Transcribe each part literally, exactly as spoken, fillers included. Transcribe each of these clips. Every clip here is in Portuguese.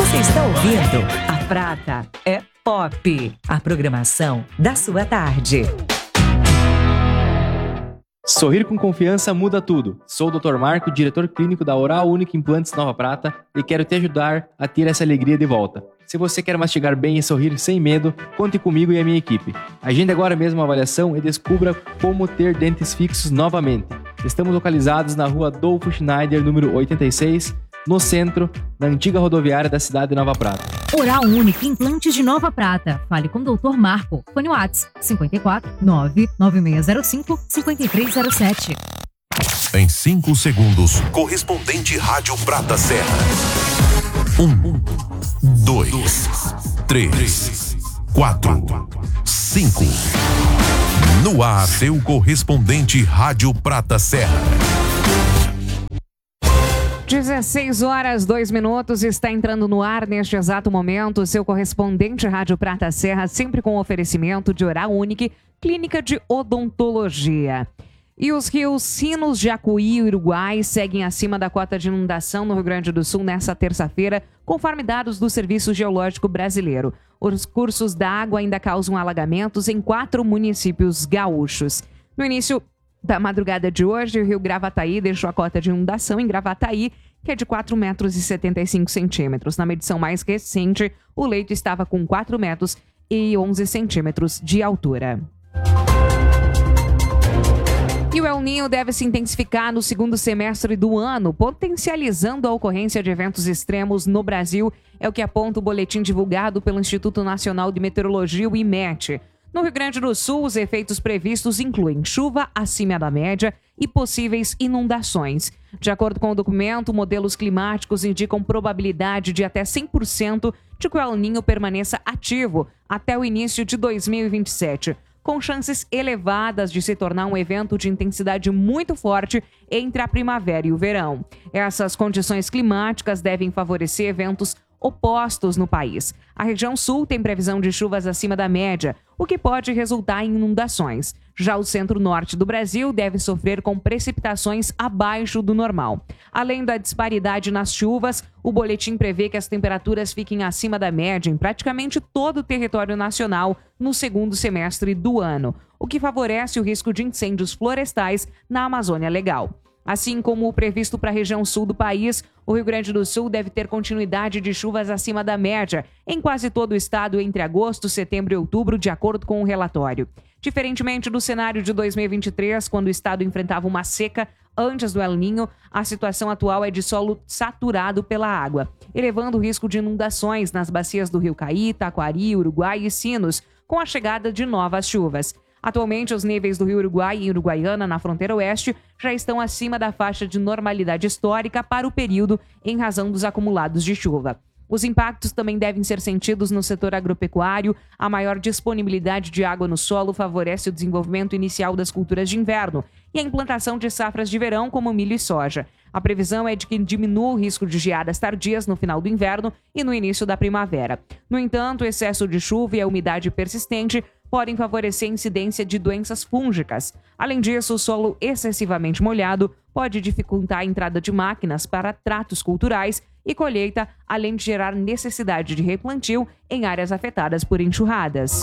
Você está ouvindo A Prata é Pop, a programação da sua tarde. Sorrir com confiança muda tudo. Sou o doutor Marco, diretor clínico da Oral Unique Implantes Nova Prata e quero te ajudar a ter essa alegria de volta. Se você quer mastigar bem e sorrir sem medo, conte comigo e a minha equipe. Agende agora mesmo a avaliação e descubra como ter dentes fixos novamente. Estamos localizados na rua Adolfo Schneider, número oitenta e seis, no centro, na antiga rodoviária da cidade de Nova Prata. Oral Unique Implantes de Nova Prata. Fale com o doutor Marco. Fone WhatsApp cinco quatro nove nove seis zero cinco cinco três zero sete. Em cinco segundos, correspondente Rádio Prata Serra. Um, dois, três, quatro, cinco. No ar, seu correspondente Rádio Prata Serra. dezesseis horas, dois minutos, está entrando no ar neste exato momento, seu correspondente Rádio Prata Serra, sempre com oferecimento de Oral Unique, Clínica de Odontologia. E os rios Sinos, Jacuí e Uruguai seguem acima da cota de inundação no Rio Grande do Sul nesta terça-feira, conforme dados do Serviço Geológico Brasileiro. Os cursos da água ainda causam alagamentos em quatro municípios gaúchos. No início da madrugada de hoje, o rio Gravataí deixou a cota de inundação em Gravataí, que é de quatro metros e setenta e cinco centímetros. Na medição mais recente, o leito estava com quatro metros e onze centímetros de altura. E o El Niño deve se intensificar no segundo semestre do ano, potencializando a ocorrência de eventos extremos no Brasil, é o que aponta o boletim divulgado pelo Instituto Nacional de Meteorologia, o I M E T. No Rio Grande do Sul, os efeitos previstos incluem chuva acima da média e possíveis inundações. De acordo com o documento, modelos climáticos indicam probabilidade de até cem por cento de que o El Niño permaneça ativo até o início de dois mil e vinte e sete, com chances elevadas de se tornar um evento de intensidade muito forte entre a primavera e o verão. Essas condições climáticas devem favorecer eventos opostos no país. A região sul tem previsão de chuvas acima da média, o que pode resultar em inundações. Já o centro-norte do Brasil deve sofrer com precipitações abaixo do normal. Além da disparidade nas chuvas, o boletim prevê que as temperaturas fiquem acima da média em praticamente todo o território nacional no segundo semestre do ano, o que favorece o risco de incêndios florestais na Amazônia Legal. Assim como o previsto para a região sul do país, o Rio Grande do Sul deve ter continuidade de chuvas acima da média em quase todo o estado entre agosto, setembro e outubro, de acordo com o relatório. Diferentemente do cenário de dois mil e vinte e três, quando o estado enfrentava uma seca antes do El Niño, a situação atual é de solo saturado pela água, elevando o risco de inundações nas bacias do Rio Caí, Taquari, Uruguai e Sinos, com a chegada de novas chuvas. Atualmente, os níveis do Rio Uruguai e Uruguaiana, na fronteira oeste, já estão acima da faixa de normalidade histórica para o período em razão dos acumulados de chuva. Os impactos também devem ser sentidos no setor agropecuário. A maior disponibilidade de água no solo favorece o desenvolvimento inicial das culturas de inverno e a implantação de safras de verão, como milho e soja. A previsão é de que diminua o risco de geadas tardias no final do inverno e no início da primavera. No entanto, o excesso de chuva e a umidade persistente podem favorecer a incidência de doenças fúngicas. Além disso, o solo excessivamente molhado pode dificultar a entrada de máquinas para tratos culturais e colheita, além de gerar necessidade de replantio em áreas afetadas por enxurradas.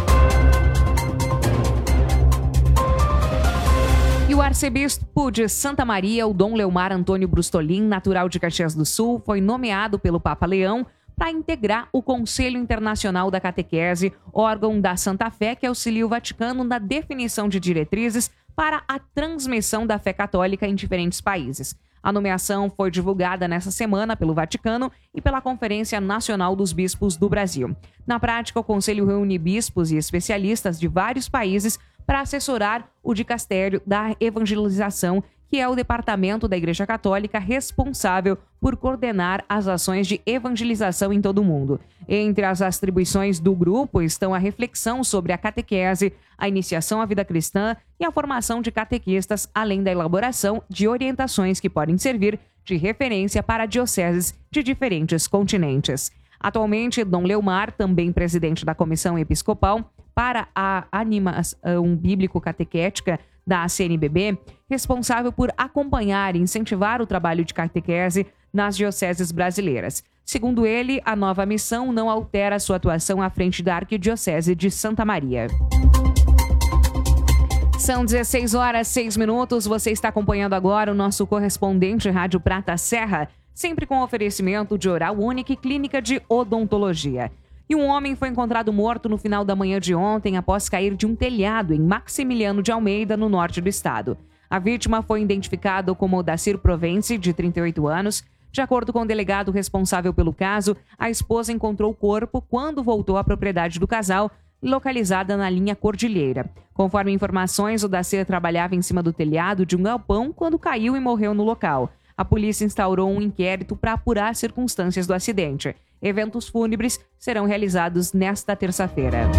E o arcebispo de Santa Maria, o Dom Leomar Antônio Brustolin, natural de Caxias do Sul, foi nomeado pelo Papa Leão para integrar o Conselho Internacional da Catequese, órgão da Santa Fé que auxilia o Vaticano na definição de diretrizes para a transmissão da fé católica em diferentes países. A nomeação foi divulgada nesta semana pelo Vaticano e pela Conferência Nacional dos Bispos do Brasil. Na prática, o Conselho reúne bispos e especialistas de vários países para assessorar o dicastério da evangelização, que é o departamento da Igreja Católica responsável por coordenar as ações de evangelização em todo o mundo. Entre as atribuições do grupo estão a reflexão sobre a catequese, a iniciação à vida cristã e a formação de catequistas, além da elaboração de orientações que podem servir de referência para dioceses de diferentes continentes. Atualmente, Dom Leomar, também presidente da Comissão Episcopal para a Animação Bíblico-Catequética da C N B B, responsável por acompanhar e incentivar o trabalho de catequese nas dioceses brasileiras. Segundo ele, a nova missão não altera sua atuação à frente da Arquidiocese de Santa Maria. São dezesseis horas e seis minutos. Você está acompanhando agora o nosso correspondente Rádio Prata Serra, sempre com oferecimento de Oral Unique Clínica de Odontologia. E um homem foi encontrado morto no final da manhã de ontem após cair de um telhado em Maximiliano de Almeida, no norte do estado. A vítima foi identificada como Dacir Provence, de trinta e oito anos. De acordo com o delegado responsável pelo caso, a esposa encontrou o corpo quando voltou à propriedade do casal, localizada na linha Cordilheira. Conforme informações, o Dacir trabalhava em cima do telhado de um galpão quando caiu e morreu no local. A polícia instaurou um inquérito para apurar as circunstâncias do acidente. Eventos fúnebres serão realizados nesta terça-feira.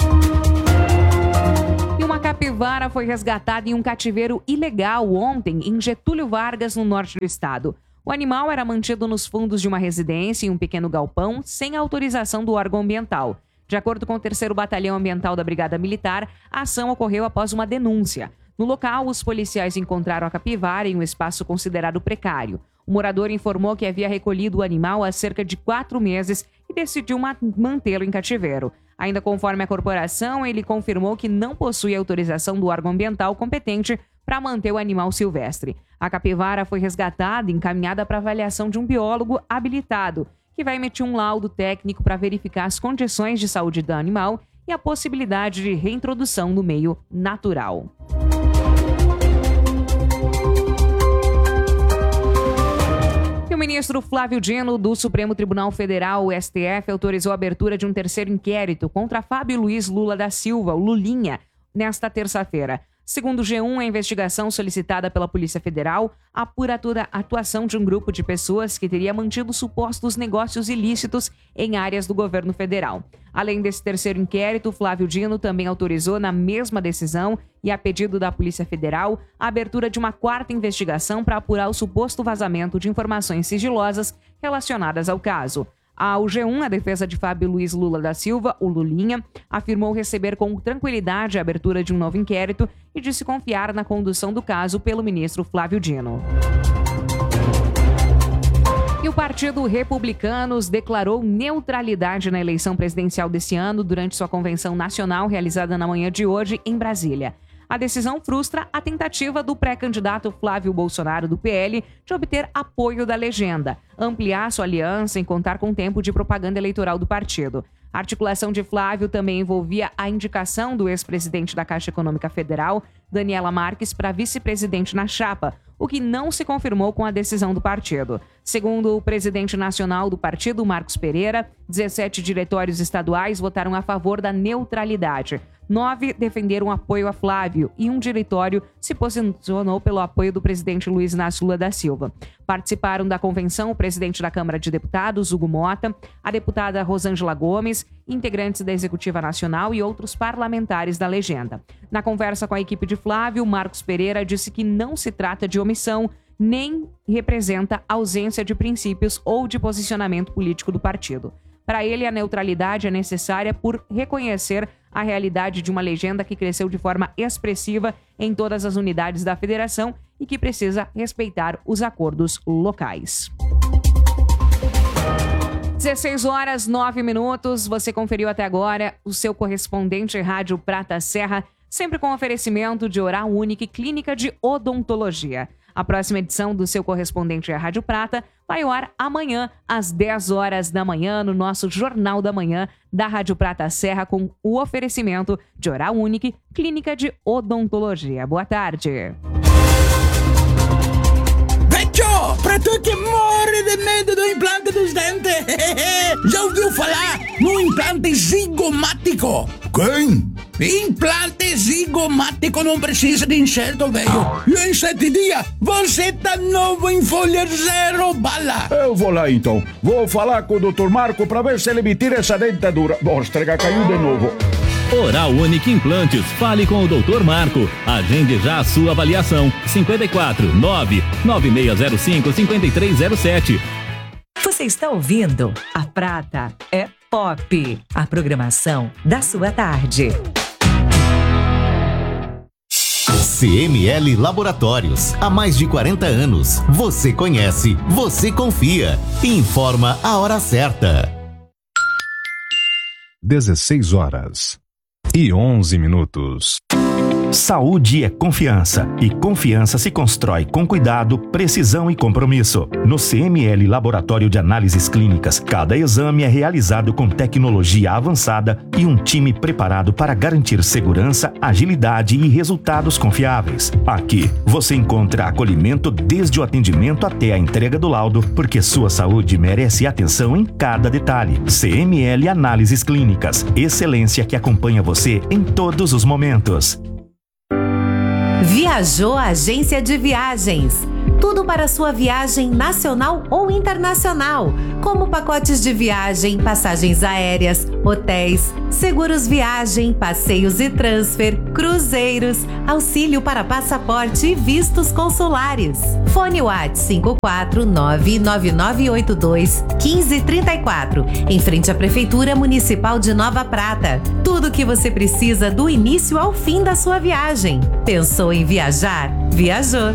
E uma capivara foi resgatada em um cativeiro ilegal ontem em Getúlio Vargas, no norte do estado. O animal era mantido nos fundos de uma residência em um pequeno galpão, sem autorização do órgão ambiental. De acordo com o terceiro Batalhão Ambiental da Brigada Militar, a ação ocorreu após uma denúncia. No local, os policiais encontraram a capivara em um espaço considerado precário. O morador informou que havia recolhido o animal há cerca de quatro meses e decidiu mantê-lo em cativeiro. Ainda conforme a corporação, ele confirmou que não possui autorização do órgão ambiental competente para manter o animal silvestre. A capivara foi resgatada e encaminhada para avaliação de um biólogo habilitado, que vai emitir um laudo técnico para verificar as condições de saúde do animal e a possibilidade de reintrodução no meio natural. E o ministro Flávio Dino, do Supremo Tribunal Federal, o S T F, autorizou a abertura de um terceiro inquérito contra Fábio Luiz Lula da Silva, o Lulinha, nesta terça-feira. Segundo o G um, a investigação solicitada pela Polícia Federal apura toda a atuação de um grupo de pessoas que teria mantido supostos negócios ilícitos em áreas do governo federal. Além desse terceiro inquérito, Flávio Dino também autorizou, na mesma decisão e a pedido da Polícia Federal, a abertura de uma quarta investigação para apurar o suposto vazamento de informações sigilosas relacionadas ao caso. Ao G um, a defesa de Fábio Luiz Lula da Silva, o Lulinha, afirmou receber com tranquilidade a abertura de um novo inquérito e disse confiar na condução do caso pelo ministro Flávio Dino. E o Partido Republicanos declarou neutralidade na eleição presidencial desse ano durante sua convenção nacional realizada na manhã de hoje em Brasília. A decisão frustra a tentativa do pré-candidato Flávio Bolsonaro, do P L, de obter apoio da legenda, ampliar sua aliança e contar com tempo de propaganda eleitoral do partido. A articulação de Flávio também envolvia a indicação do ex-presidente da Caixa Econômica Federal, Daniela Marques, para vice-presidente na chapa, o que não se confirmou com a decisão do partido. Segundo o presidente nacional do partido, Marcos Pereira, dezessete diretórios estaduais votaram a favor da neutralidade. Nove defenderam apoio a Flávio e um diretório se posicionou pelo apoio do presidente Luiz Inácio Lula da Silva. Participaram da convenção o presidente da Câmara de Deputados, Hugo Mota, a deputada Rosângela Gomes, integrantes da Executiva Nacional e outros parlamentares da legenda. Na conversa com a equipe de Flávio, Marcos Pereira disse que não se trata de omissão, nem representa ausência de princípios ou de posicionamento político do partido. Para ele, a neutralidade é necessária por reconhecer a realidade de uma legenda que cresceu de forma expressiva em todas as unidades da federação e que precisa respeitar os acordos locais. dezesseis horas, nove minutos. Você conferiu até agora o seu correspondente Rádio Prata Serra, sempre com oferecimento de Oral Unique Clínica de Odontologia. A próxima edição do seu correspondente Rádio Prata vai ao ar amanhã, às dez horas da manhã, no nosso Jornal da Manhã da Rádio Prata Serra, com o oferecimento de Oral Unique Clínica de Odontologia. Boa tarde. Becho, pra tu que morre de medo do implante dos dentes, já ouviu falar no implante zigomático? Quem? Implante zigomático não precisa de enxerto, velho. E em sete dias, você tá novo em folha zero bala. Eu vou lá então. Vou falar com o doutor Marco pra ver se ele me tira essa dentadura. Mostra, caiu de novo. Oral Unique Implantes. Fale com o doutor Marco. Agende já a sua avaliação. cinco quatro nove nove seis zero cinco cinco três zero sete. Você está ouvindo A Prata é Pop, a programação da sua tarde. C M L Laboratórios, há mais de quarenta anos. Você conhece, você confia. Informa a hora certa. dezesseis horas e onze minutos. Saúde é confiança, e confiança se constrói com cuidado, precisão e compromisso. No C M L Laboratório de Análises Clínicas, cada exame é realizado com tecnologia avançada e um time preparado para garantir segurança, agilidade e resultados confiáveis. Aqui, você encontra acolhimento desde o atendimento até a entrega do laudo, porque sua saúde merece atenção em cada detalhe. C M L Análises Clínicas, excelência que acompanha você em todos os momentos. Viajou a Agência de Viagens. Tudo para sua viagem nacional ou internacional, como pacotes de viagem, passagens aéreas, hotéis, seguros viagem, passeios e transfer, cruzeiros, auxílio para passaporte e vistos consulares. Fone WhatsApp cinco quatro nove nove nove oito dois um cinco três quatro, em frente à Prefeitura Municipal de Nova Prata. Tudo o que você precisa do início ao fim da sua viagem. Pensou em viajar? Viajou!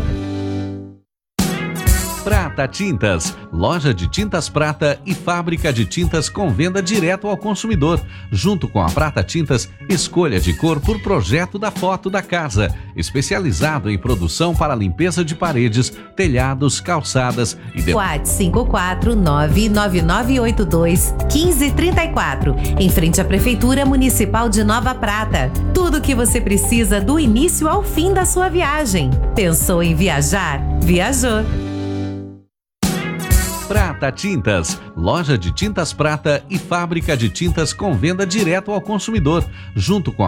Prata Tintas, loja de tintas prata e fábrica de tintas com venda direto ao consumidor. Junto com a Prata Tintas, escolha de cor por projeto da foto da casa. Especializado em produção para limpeza de paredes, telhados, calçadas e de... WhatsApp cinco quatro nove nove nove oito dois um cinco três quatro, em frente à Prefeitura Municipal de Nova Prata. Tudo o que você precisa do início ao fim da sua viagem. Pensou em viajar? Viajou! Prata Tintas, loja de tintas prata e fábrica de tintas com venda direto ao consumidor. Junto com a